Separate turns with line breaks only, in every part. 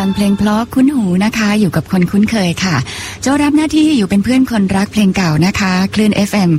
งเพลงเพราะคุ้นหูนะคะอยู่กับคนคุ้นเคยค่ะโจรับหน้าที่อยู่เป็นเพื่อนคนรักเพลงเก่านะคะคลื่น FM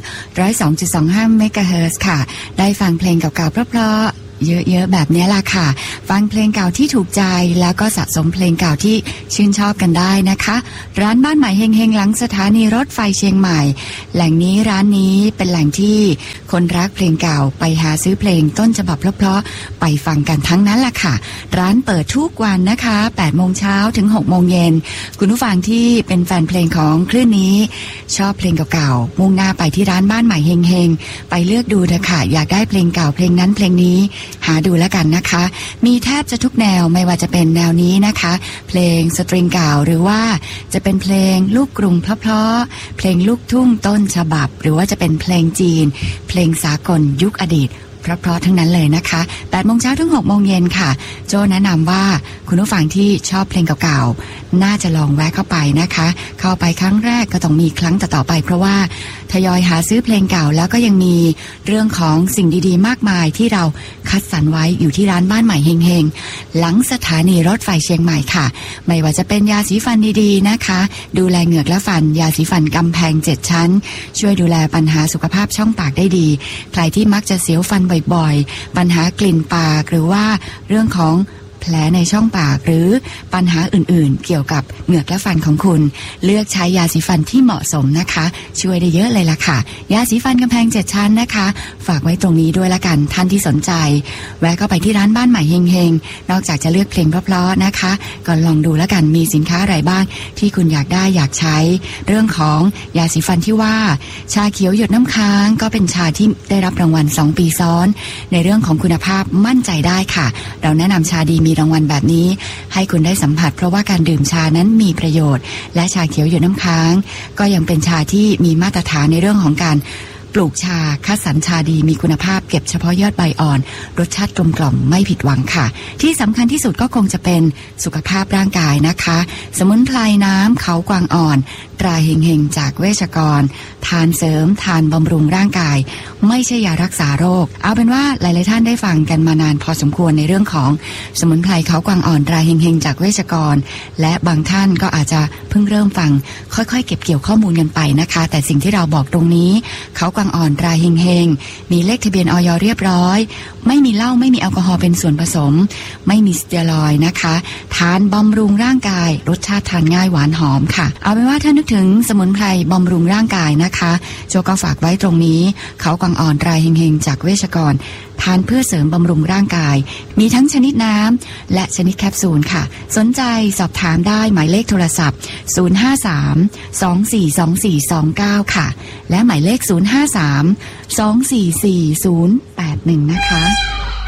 102.25 เมกะเฮิรตซ์ค่ะได้ฟังเพลงเก่าๆเพราะเยอะๆแบบนี้ล่ะค่ะฟังเพลงเก่าที่ถูกใจแล้วก็สะสมเพลงเก่าที่ชื่นชอบกันได้นะคะร้านบ้านใหม่เฮงๆหลังสถานีรถไฟเชียงใหม่แหล่งนี้ร้านนี้เป็นแหล่งที่คนรักเพลงเก่าไปหาซื้อเพลงต้นฉบับเพราะๆไปฟังกันทั้งนั้นล่ะค่ะร้านเปิดทุกวันนะคะ8 โมงเช้าถึง6 โมงเย็นคุณผู้ฟังที่เป็นแฟนเพลงของคลื่นนี้ชอบเพลงเก่าๆมุ่งหน้าไปที่ร้านบ้านใหม่เฮงๆไปเลือกดูเถอะค่ะอยากได้เพลงเก่าเพลงนั้นเพลงนี้หาดูแล้วกันนะคะมีแทบจะทุกแนวไม่ว่าจะเป็นแนวนี้นะคะเพลงสตริงเก่าหรือว่าจะเป็นเพลงลูกกรุงเพราะๆเพลงลูกทุ่งต้นฉบับหรือว่าจะเป็นเพลงจีนเพลงสากลยุคอดีตเพราะๆทั้งนั้นเลยนะคะ8 โมงเช้าถึง6 โมงเย็นค่ะโจแนะนำว่าคุณผู้ฟังที่ชอบเพลงเก่าๆน่าจะลองแวะเข้าไปนะคะเข้าไปครั้งแรกก็ต้องมีครั้งต่อไปเพราะว่าทยอยหาซื้อเพลงเก่าแล้วก็ยังมีเรื่องของสิ่งดีๆมากมายที่เราคัดสรรไว้อยู่ที่ร้านบ้านใหม่เฮงๆหลังสถานีรถไฟเชียงใหม่ค่ะไม่ว่าจะเป็นยาสีฟันดีๆนะคะดูแลเหงือกและฟันยาสีฟันกำแพง7 ชั้นช่วยดูแลปัญหาสุขภาพช่องปากได้ดีใครที่มักจะเสียวฟันบ่อยๆปัญหากลิ่นปากหรือว่าเรื่องของแผลในช่องปากหรือปัญหาอื่นๆเกี่ยวกับเหงือกและฟันของคุณเลือกใช้ยาสีฟันที่เหมาะสมนะคะช่วยได้เยอะเลยล่ะค่ะยาสีฟันกำแพง7 ชั้นนะคะฝากไว้ตรงนี้ด้วยละกันท่านที่สนใจแวะเข้าไปที่ร้านบ้านใหม่เฮงๆนอกจากจะเลือกเพลงเพราะๆนะคะก็ลองดูแล้วกันมีสินค้าอะไรบ้างที่คุณอยากได้อยากใช้เรื่องของยาสีฟันที่ว่าชาเขียวหยดน้ำค้างก็เป็นชาที่ได้รับรางวัล2 ปีซ้อนในเรื่องของคุณภาพมั่นใจได้ค่ะเราแนะนำชาดีมีรางวัลแบบนี้ให้คุณได้สัมผัสเพราะว่าการดื่มชานั้นมีประโยชน์และชาเขียวหยดน้ำค้างก็ยังเป็นชาที่มีมาตรฐานในเรื่องของการปลูกชาคัดสรรชาดีมีคุณภาพเก็บเฉพาะยอดใบอ่อนรสชาติกลมกล่อมไม่ผิดหวังค่ะที่สำคัญที่สุดก็คงจะเป็นสุขภาพร่างกายนะคะสมุนไพรน้ำเขากวางอ่อนตราเฮงๆจากเวชกรทานเสริมทานบำรุงร่างกายไม่ใช่ยารักษาโรคเอาเป็นว่าหลายๆท่านได้ฟังกันมานานพอสมควรในเรื่องของสมุนไพรเขากวางอ่อนตราเฮงๆจากเวชกรและบางท่านก็อาจจะเพิ่งเริ่มฟังค่อยๆเก็บเกี่ยวข้อมูลกันไปนะคะแต่สิ่งที่เราบอกตรงนี้เขากวางอ่อนตราเฮงๆมีเลขทะเบียนอย.เรียบร้อยไม่มีเหล้าไม่มีแอลกอฮอล์เป็นส่วนผสมไม่มีสเตียรอยด์นะคะทานบำรุงร่างกายรสชาติทานง่ายหวานหอมค่ะเอาเป็นว่าถ้านึกถึงสมุนไพรบำรุงร่างกายนะคะโจก็ฝากไว้ตรงนี้เขากวางอ่อนตราเฮงๆจากเวชกรทานเพื่อเสริมบำรุงร่างกายมีทั้งชนิดน้ำและชนิดแคปซูลค่ะสนใจสอบถามได้หมายเลขโทรศัพท์053-242429ค่ะและหมายเลข053-244-081นะคะ